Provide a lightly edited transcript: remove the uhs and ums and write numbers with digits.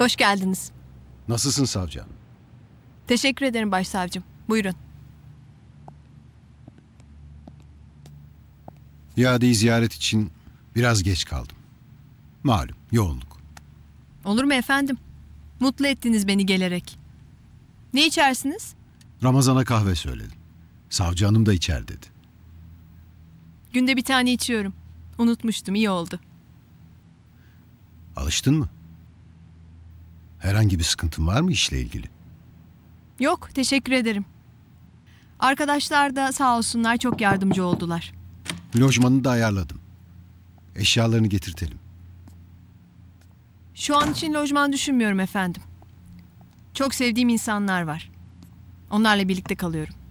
Hoş geldiniz. Nasılsın savcı hanım? Teşekkür ederim başsavcım. Buyurun. İadeyi ziyaret için biraz geç kaldım. Malum yoğunluk. Olur mu efendim? Mutlu ettiniz beni gelerek. Ne içersiniz? Ramazan'a kahve söyledim. Savcı hanım da içer dedi. Günde bir tane içiyorum. Unutmuştum, iyi oldu. Alıştın mı? Herhangi bir sıkıntın var mı işle ilgili? Yok, teşekkür ederim. Arkadaşlar da sağ olsunlar çok yardımcı oldular. Lojmanını da ayarladım. Eşyalarını getirtelim. Şu an için lojman düşünmüyorum efendim. Çok sevdiğim insanlar var. Onlarla birlikte kalıyorum.